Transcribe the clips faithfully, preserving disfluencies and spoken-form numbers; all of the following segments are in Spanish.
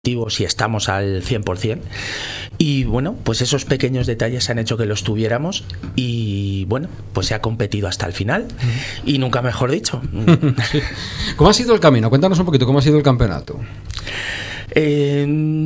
si estamos al cien por ciento, y bueno, pues esos pequeños detalles han hecho que lo estuviéramos y bueno, pues se ha competido hasta el final y nunca mejor dicho. Sí. ¿Cómo ha sido el camino? Cuéntanos un poquito cómo ha sido el campeonato. Eh,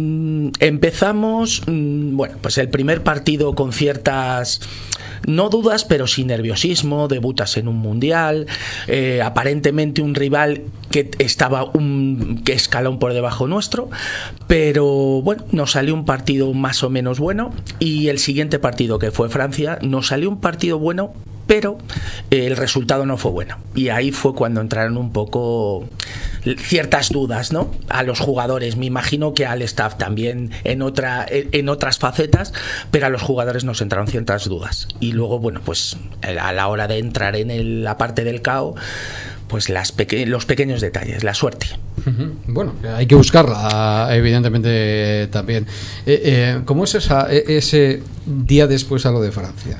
empezamos, bueno, pues el primer partido con ciertas, no dudas, pero sí nerviosismo. Debutas en un mundial, eh, aparentemente un rival que estaba un que escalón por debajo nuestro, pero bueno, nos salió un partido más o menos bueno, y el siguiente partido, que fue Francia, nos salió un partido bueno, pero eh, el resultado no fue bueno, y ahí fue cuando entraron un poco ciertas dudas, ¿no?, a los jugadores. Me imagino que al staff también en otra en otras facetas, pero a los jugadores nos entraron ciertas dudas. Y luego, bueno, pues a la hora de entrar en el, la parte del C A O, pues las peque los pequeños detalles, la suerte. Uh-huh. Bueno, hay que buscarla, evidentemente también. Eh, eh, ¿Cómo es esa, ese día después a lo de Francia?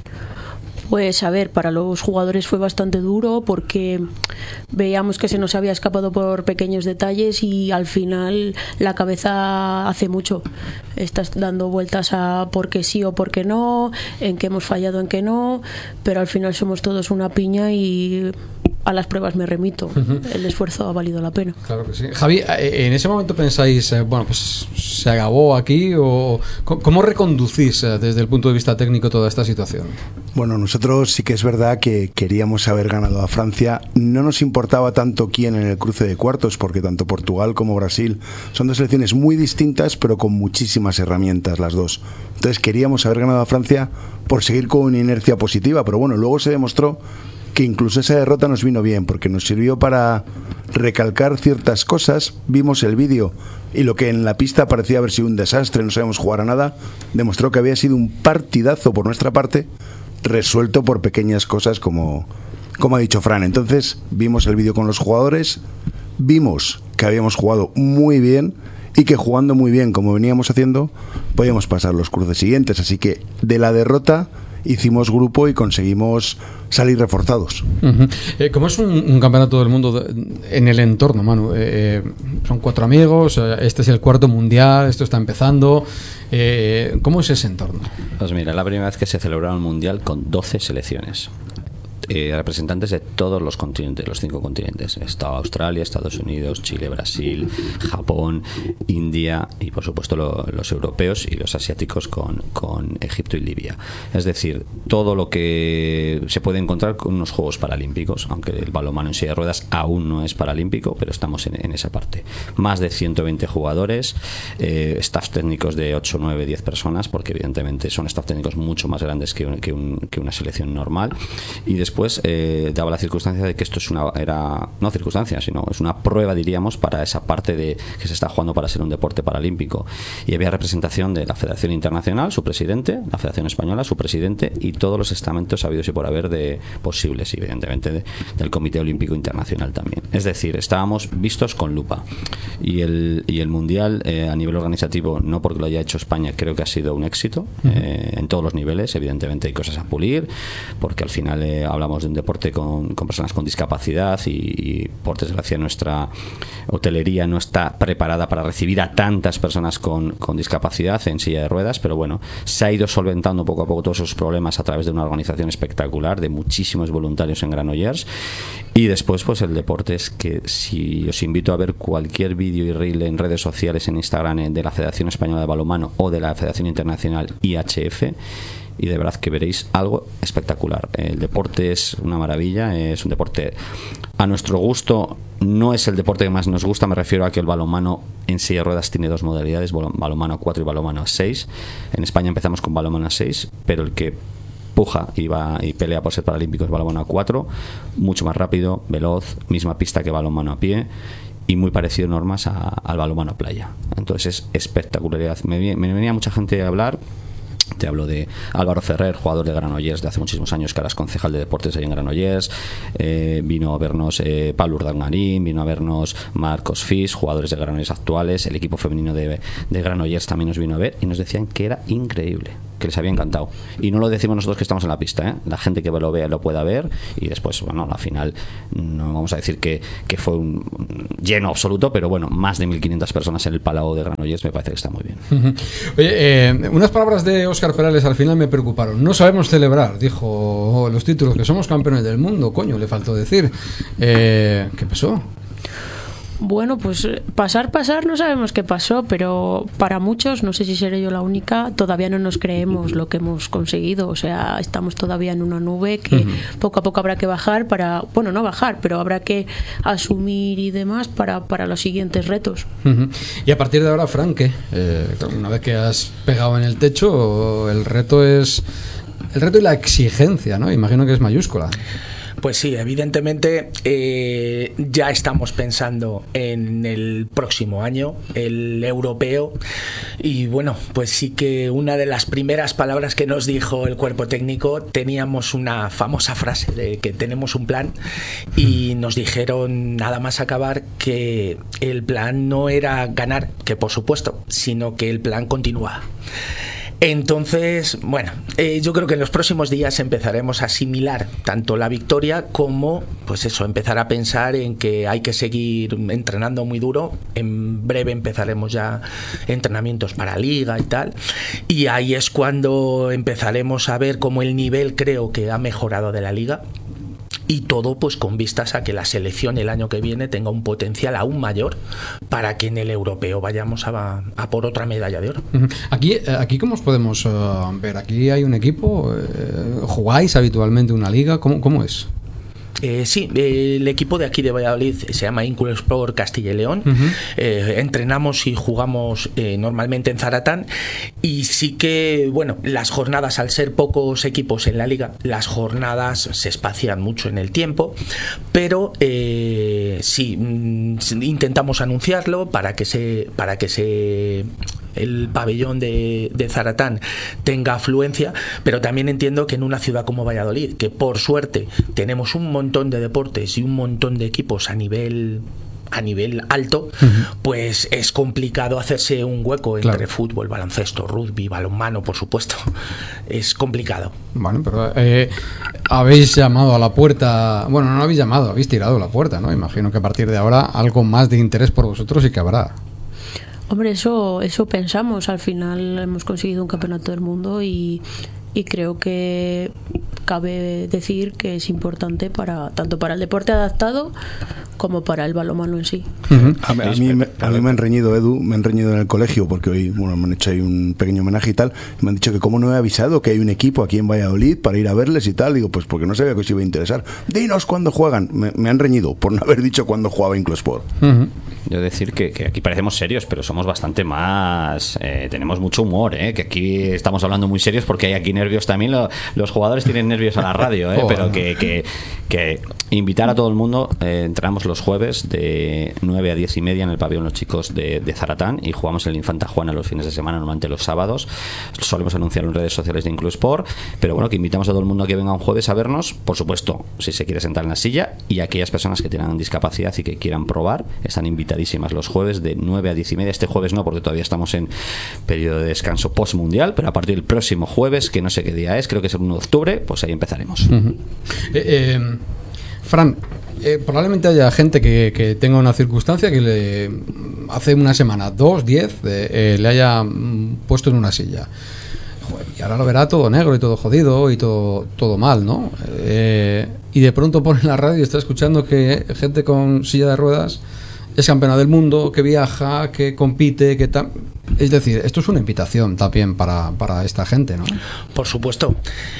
Pues a ver, para los jugadores fue bastante duro porque veíamos que se nos había escapado por pequeños detalles y al final la cabeza hace mucho. Estás dando vueltas a por qué sí o por qué no, en qué hemos fallado, en qué no, pero al final somos todos una piña y a las pruebas me remito. Uh-huh. El esfuerzo ha valido la pena. Claro que sí. Javi, ¿en ese momento pensáis, eh, bueno, pues se acabó aquí, o cómo reconducís eh, desde el punto de vista técnico toda esta situación? Bueno, nosotros sí que es verdad que queríamos haber ganado a Francia. No nos importaba tanto quién en el cruce de cuartos, porque tanto Portugal como Brasil son dos selecciones muy distintas, pero con muchísimas herramientas las dos. Entonces queríamos haber ganado a Francia por seguir con una inercia positiva, pero bueno, luego se demostró que incluso esa derrota nos vino bien, porque nos sirvió para recalcar ciertas cosas. Vimos el vídeo y lo que en la pista parecía haber sido un desastre, no sabíamos jugar a nada, demostró que había sido un partidazo por nuestra parte, resuelto por pequeñas cosas como, como ha dicho Fran. Entonces vimos el vídeo con los jugadores, vimos que habíamos jugado muy bien y que jugando muy bien como veníamos haciendo podíamos pasar los cruces siguientes. Así que de la derrota hicimos grupo y conseguimos salir reforzados. Uh-huh. eh, ¿Cómo es un, un campeonato del mundo de, en el entorno, Manu? Eh, son cuatro amigos, este es el cuarto mundial, esto está empezando. Eh, ¿Cómo es ese entorno? Pues mira, la primera vez que se celebró un mundial con doce selecciones. Eh, representantes de todos los continentes, los cinco continentes. Estaba Australia, Estados Unidos, Chile, Brasil, Japón, India y por supuesto lo, los europeos y los asiáticos con, con Egipto y Libia. Es decir, todo lo que se puede encontrar con unos Juegos Paralímpicos, aunque el balonmano en silla de ruedas aún no es paralímpico, pero estamos en, en esa parte. Más de ciento veinte jugadores, eh, staff técnicos de ocho, nueve, diez personas, porque evidentemente son staff técnicos mucho más grandes que, un, que, un, que una selección normal. Y después Pues eh, daba la circunstancia de que esto es una era no circunstancia, sino es una prueba, diríamos, para esa parte de que se está jugando para ser un deporte paralímpico. Y había representación de la Federación Internacional, su presidente, la Federación Española, su presidente, y todos los estamentos habidos y por haber de posibles, y evidentemente de, del Comité Olímpico Internacional también. Es decir, estábamos vistos con lupa. Y el, y el Mundial, eh, a nivel organizativo, no porque lo haya hecho España, creo que ha sido un éxito, eh, en todos los niveles. Evidentemente hay cosas a pulir, porque al final eh, hablamos de un deporte con, con personas con discapacidad y, y por desgracia nuestra hotelería no está preparada para recibir a tantas personas con, con discapacidad en silla de ruedas, pero bueno, se ha ido solventando poco a poco todos esos problemas a través de una organización espectacular de muchísimos voluntarios en Granollers. Y después pues el deporte es que, si os invito a ver cualquier vídeo y reel en redes sociales, en Instagram, de la Federación Española de Balonmano o de la Federación Internacional I H F, y de verdad que veréis algo espectacular. El deporte es una maravilla, es un deporte a nuestro gusto, no es el deporte que más nos gusta, me refiero a que el balonmano en silla de ruedas tiene dos modalidades, balonmano a cuatro y balonmano a seis. En España empezamos con balonmano a seis, pero el que puja y, va, y pelea por ser paralímpico es balonmano a cuatro, mucho más rápido, veloz, misma pista que balonmano a pie y muy parecido en normas a, al balonmano a playa. Entonces es espectacularidad. Me, me venía mucha gente a hablar Te hablo de Álvaro Ferrer, jugador de Granollers de hace muchísimos años, que ahora es concejal de deportes ahí en Granollers. Eh, vino a vernos eh, Pablo Urdangarín, vino a vernos Marcos Fis, jugadores de Granollers actuales. El equipo femenino de, de Granollers también nos vino a ver y nos decían que era increíble, que les había encantado. Y no lo decimos nosotros que estamos en la pista, ¿eh? La gente que lo vea lo pueda ver. Y después, bueno, al final no vamos a decir que, que fue un lleno absoluto, pero bueno, más de mil quinientas personas en el Palau de Granollers me parece que está muy bien. Oye, eh, unas palabras de Óscar Perales al final me preocuparon. No sabemos celebrar, dijo oh, los títulos, que somos campeones del mundo, coño, le faltó decir. Eh, ¿Qué pasó? Bueno, pues pasar, pasar, no sabemos qué pasó, pero para muchos, no sé si seré yo la única, todavía no nos creemos lo que hemos conseguido. O sea, estamos todavía en una nube que uh-huh. poco a poco habrá que bajar para, bueno, no bajar, pero habrá que asumir y demás para, para los siguientes retos. Uh-huh. Y a partir de ahora, Frank, ¿qué? Eh, una vez que has pegado en el techo, el reto es el reto y la exigencia, ¿no? Imagino que es mayúscula. Pues sí, evidentemente eh, ya estamos pensando en el próximo año, el europeo, y bueno, pues sí que una de las primeras palabras que nos dijo el cuerpo técnico, teníamos una famosa frase de que tenemos un plan y nos dijeron nada más acabar que el plan no era ganar, que por supuesto, sino que el plan continúa. Entonces, bueno, eh, yo creo que en los próximos días empezaremos a asimilar tanto la victoria como, pues eso, empezar a pensar en que hay que seguir entrenando muy duro. En breve empezaremos ya entrenamientos para liga y tal, y ahí es cuando empezaremos a ver cómo el nivel creo que ha mejorado de la liga. Y todo pues con vistas a que la selección el año que viene tenga un potencial aún mayor para que en el europeo vayamos a, a por otra medalla de oro. Aquí, aquí ¿cómo os podemos uh, ver? Aquí hay un equipo, eh, ¿jugáis habitualmente una liga? ¿Cómo, cómo es? Eh, sí, eh, el equipo de aquí de Valladolid se llama Inclusport Castilla y León. Uh-huh. eh, entrenamos y jugamos eh, normalmente en Zaratán, y sí que, bueno, las jornadas, al ser pocos equipos en la liga, las jornadas se espacian mucho en el tiempo, pero eh, sí, mm, intentamos anunciarlo para que se, para que se el pabellón de, de Zaratán tenga afluencia, pero también entiendo que en una ciudad como Valladolid, que por suerte tenemos un montón de deportes y un montón de equipos a nivel a nivel alto, uh-huh. pues es complicado hacerse un hueco entre claro. fútbol, baloncesto, rugby, balonmano, por supuesto. Es complicado. Bueno, pero eh, habéis llamado a la puerta, bueno, no habéis llamado, habéis tirado la puerta, ¿no? Imagino que a partir de ahora algo más de interés por vosotros sí que habrá. Hombre, eso, eso pensamos. Al final hemos conseguido un campeonato del mundo y, y creo que cabe decir que es importante para tanto para el deporte adaptado como para el balonmano en sí. Uh-huh. A, mí, a, mí me, a mí me han reñido, Edu, me han reñido en el colegio porque hoy, bueno, me han hecho ahí un pequeño homenaje y tal, y me han dicho que cómo no he avisado que hay un equipo aquí en Valladolid para ir a verles y tal. Digo, pues porque no sabía que os iba a interesar. Dinos cuándo juegan. Me, me han reñido por no haber dicho cuándo jugaba Inclusport. Uh-huh. Yo decir que, que aquí parecemos serios, pero somos bastante más, eh, tenemos mucho humor, eh, que aquí estamos hablando muy serios porque hay aquí nervios también. Lo, los jugadores tienen nervios a la radio, eh, oh, pero que, que, que invitar a todo el mundo. Eh, entramos los jueves de nueve a diez y media en el pabellón Los Chicos de, de Zaratán, y jugamos en el Infanta Juana los fines de semana, normalmente los sábados. Solemos anunciarlo en redes sociales de Inclusport, pero bueno, que invitamos a todo el mundo a que venga un jueves a vernos, por supuesto, si se quiere sentar en la silla, y aquellas personas que tengan discapacidad y que quieran probar, están invitadísimas los jueves de nueve a diez y media. Este jueves no, porque todavía estamos en periodo de descanso post-mundial, pero a partir del próximo jueves, que no sé qué día es, creo que es el uno de octubre, pues ahí empezaremos. Uh-huh. eh, eh, Fran, eh, probablemente haya gente que, que tenga una circunstancia que le hace una semana, dos, diez, eh, eh, le haya mm, puesto en una silla. Joder, y ahora lo verá todo negro y todo jodido y todo, todo mal, ¿no? Eh, y de pronto pone la radio y está escuchando que gente con silla de ruedas es campeona del mundo, que viaja, que compite, que tal. Es decir, esto es una invitación también para, para esta gente, ¿no? Por supuesto.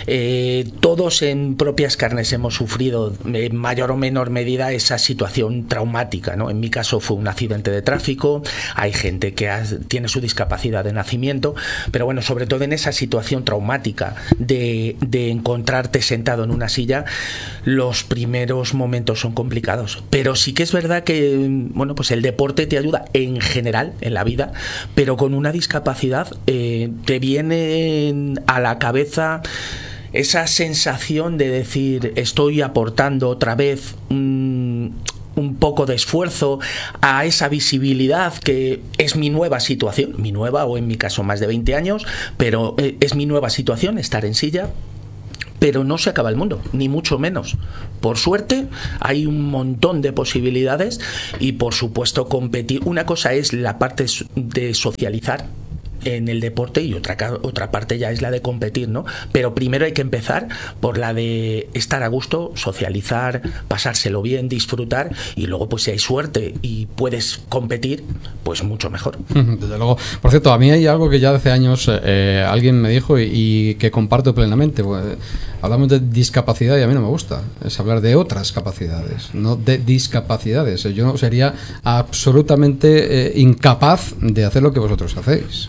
Eh, todos en propias carnes hemos sufrido en mayor o menor medida esa situación traumática, ¿no? En mi caso fue un accidente de tráfico, hay gente que ha, tiene su discapacidad de nacimiento, pero bueno, sobre todo en esa situación traumática de, de encontrarte sentado en una silla, los primeros momentos son complicados. Pero sí que es verdad que, bueno, pues el deporte te ayuda en general en la vida, pero con con una discapacidad eh, te viene a la cabeza esa sensación de decir, estoy aportando otra vez un, un poco de esfuerzo a esa visibilidad que es mi nueva situación, mi nueva o en mi caso más de veinte años, pero eh, es mi nueva situación, estar en silla. Pero no se acaba el mundo, ni mucho menos. Por suerte, hay un montón de posibilidades y, por supuesto, competir. Una cosa es la parte de socializar en el deporte y otra, otra parte ya es la de competir, ¿no? Pero primero hay que empezar por la de estar a gusto, socializar, pasárselo bien, disfrutar, y luego, pues si hay suerte y puedes competir, pues mucho mejor. Desde luego. Por cierto, a mí hay algo que ya hace años eh, alguien me dijo y, y que comparto plenamente. Pues, hablamos de discapacidad y a mí no me gusta. Es hablar de otras capacidades, no de discapacidades. Yo sería absolutamente eh, incapaz de hacer lo que vosotros hacéis.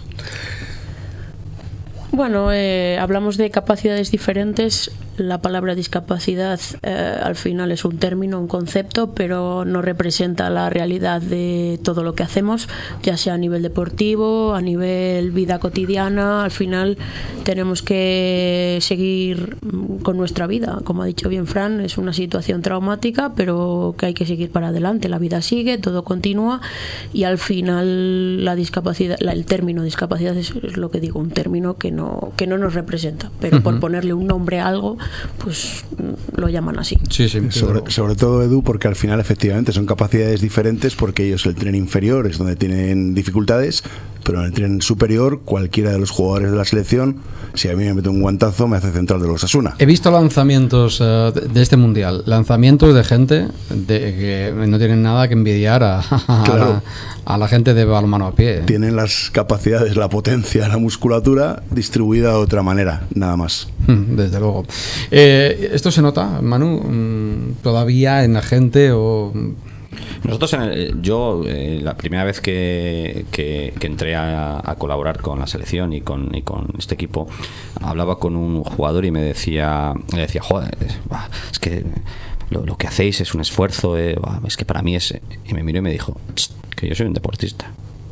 Bueno, eh, hablamos de capacidades diferentes. La palabra discapacidad eh, al final es un término, un concepto, pero no representa la realidad de todo lo que hacemos, ya sea a nivel deportivo, a nivel vida cotidiana. Al final tenemos que seguir con nuestra vida. Como ha dicho bien Fran, es una situación traumática, pero que hay que seguir para adelante. La vida sigue, todo continúa, y al final la discapacidad, la, el término discapacidad es, es lo que digo, un término que no, que no nos representa, pero uh-huh. por ponerle un nombre a algo, pues lo llaman así. Sí, sí, sobre, sobre todo, Edu, porque al final efectivamente son capacidades diferentes, porque ellos el tren inferior es donde tienen dificultades, pero en el tren superior cualquiera de los jugadores de la selección, si a mí me mete un guantazo, me hace central de los Osasuna. He visto lanzamientos uh, de este mundial, lanzamientos de gente de, que no tienen nada que envidiar a, a, claro. la, a la gente de balonmano a pie. Tienen las capacidades, la potencia, la musculatura distribuida de otra manera, nada más. Desde luego. Eh, ¿Esto se nota, Manu, todavía en la gente o...? Nosotros, en el, yo, eh, la primera vez que, que, que entré a, a colaborar con la selección y con, y con este equipo, hablaba con un jugador y me decía, me decía, joder, es que lo, lo que hacéis es un esfuerzo, eh, es que para mí es... Y me miró y me dijo, que yo soy un deportista.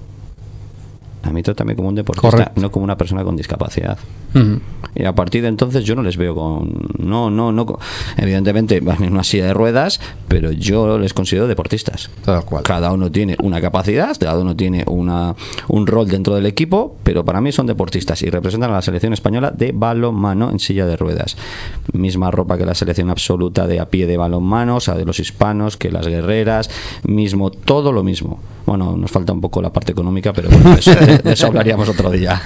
A mí trátame como un deportista, correcto, no como una persona con discapacidad. Uh-huh. Y a partir de entonces yo no les veo con... No, no, no. Evidentemente van en una silla de ruedas, pero yo les considero deportistas. Tal cual. Cada uno tiene una capacidad, cada uno tiene una, un rol dentro del equipo, pero para mí son deportistas y representan a la selección española de balonmano en silla de ruedas. Misma ropa que la selección absoluta de a pie de balonmano, o sea, de los hispanos, que las guerreras, mismo, todo lo mismo. Bueno, nos falta un poco la parte económica, pero bueno, eso, de, de eso hablaríamos otro día.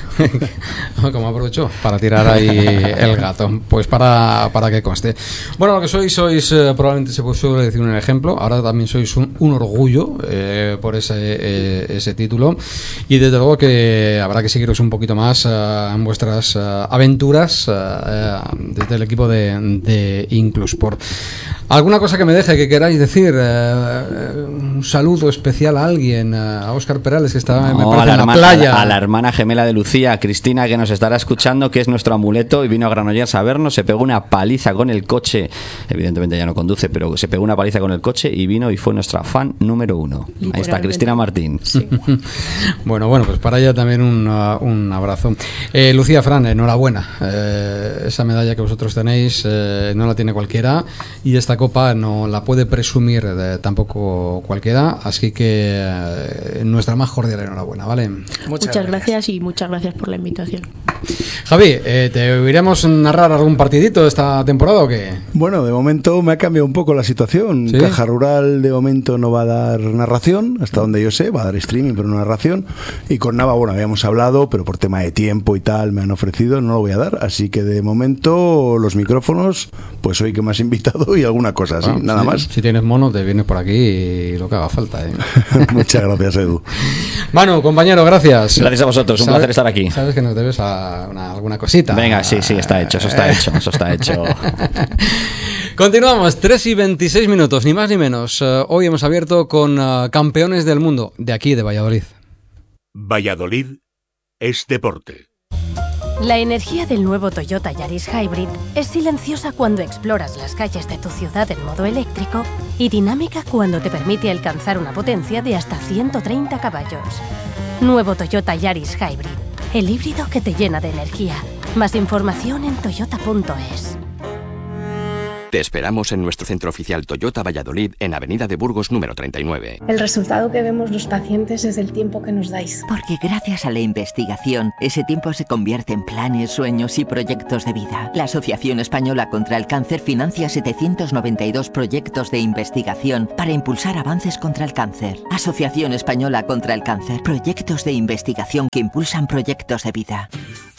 Como aprovecho para tirar ahí el gato, pues para, para que conste. Bueno, lo que sois, sois eh, probablemente se puede decir un ejemplo, ahora también sois un, un orgullo eh, por ese, eh, ese título, y desde luego que habrá que seguiros un poquito más uh, en vuestras uh, aventuras uh, desde el equipo de, de Inclusport. ¿Alguna cosa que me deje que queráis decir? Uh, un saludo especial a alguien, a Óscar Perales, que estaba no, me parece, a la en la hermana, playa. A la hermana gemela de Lucía, Cristina, que nos estará escuchando, que es nuestro amuleto, y vino a Granollers a vernos, se pegó una paliza con el coche, evidentemente ya no conduce, pero se pegó una paliza con el coche y vino y fue nuestra fan número uno. Ahí está Cristina Martín. Sí. Bueno, bueno, pues para ella también un, uh, un abrazo. Eh, Lucía, Fran, enhorabuena. Eh, esa medalla que vosotros tenéis eh, no la tiene cualquiera, y esta copa no la puede presumir de, tampoco cualquiera, así que eh, nuestra más cordial enhorabuena, ¿vale? Muchas, muchas gracias. gracias y muchas gracias por la invitación. Javi, eh, ¿te oiremos narrar algún partidito esta temporada o qué? Bueno, de momento me ha cambiado un poco la situación. ¿Sí? Caja Rural de momento no va a dar narración, hasta donde yo sé, va a dar streaming, pero no narración. Y con Nava, bueno, habíamos hablado, pero por tema de tiempo y tal me han ofrecido, no lo voy a dar. Así que de momento los micrófonos, pues hoy que me has invitado y alguna cosa así, ah, nada si, más. Si tienes mono, te vienes por aquí y lo que haga falta, ¿eh? Muchas gracias, Edu. Manu, compañero, gracias. Gracias a vosotros, un ¿Sabes, placer estar aquí. Sabes que nos debes a una, alguna cosita. Venga, sí, sí, está hecho, eso está hecho, eso está hecho. Continuamos, tres y veintiséis minutos, ni más ni menos. Uh, hoy hemos abierto con uh, campeones del mundo, de aquí, de Valladolid. Valladolid es deporte. La energía del nuevo Toyota Yaris Hybrid es silenciosa cuando exploras las calles de tu ciudad en modo eléctrico y dinámica cuando te permite alcanzar una potencia de hasta ciento treinta caballos. Nuevo Toyota Yaris Hybrid. El híbrido que te llena de energía. Más información en toyota punto es. Te esperamos en nuestro centro oficial Toyota Valladolid, en Avenida de Burgos número treinta y nueve. El resultado que vemos los pacientes es el tiempo que nos dais. Porque gracias a la investigación, ese tiempo se convierte en planes, sueños y proyectos de vida. La Asociación Española contra el Cáncer financia setecientos noventa y dos proyectos de investigación para impulsar avances contra el cáncer. Asociación Española contra el Cáncer. Proyectos de investigación que impulsan proyectos de vida.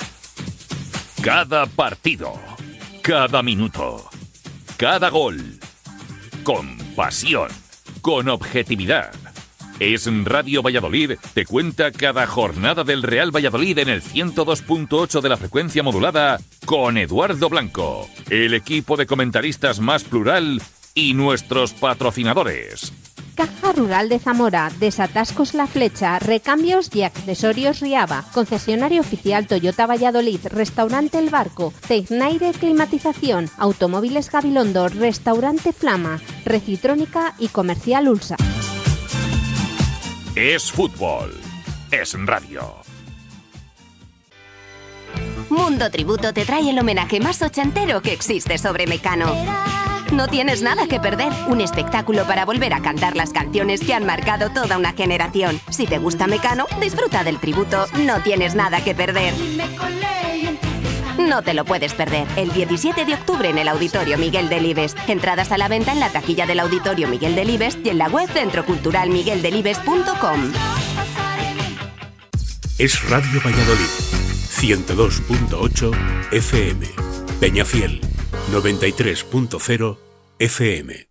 Cada partido, cada minuto, cada gol, con pasión, con objetividad. Es Radio Valladolid, te cuenta cada jornada del Real Valladolid en el ciento dos punto ocho de la frecuencia modulada con Eduardo Blanco, el equipo de comentaristas más plural y nuestros patrocinadores. Caja Rural de Zamora, Desatascos La Flecha, Recambios y Accesorios Riaba, Concesionario Oficial Toyota Valladolid, Restaurante El Barco, Tecnaire Climatización, Automóviles Gabilondo, Restaurante Flama, Recitrónica y Comercial Ulsa. Es fútbol, es radio. Mundo Tributo te trae el homenaje más ochentero que existe sobre Mecano. No tienes nada que perder, un espectáculo para volver a cantar las canciones que han marcado toda una generación. Si te gusta Mecano, disfruta del tributo, no tienes nada que perder. No te lo puedes perder, el diecisiete de octubre en el Auditorio Miguel Delibes. Entradas a la venta en la taquilla del Auditorio Miguel Delibes y en la web centro cultural miguel delibes punto com. Es Radio Valladolid, ciento dos punto ocho F M. Peñafiel, noventa y tres punto cero F M.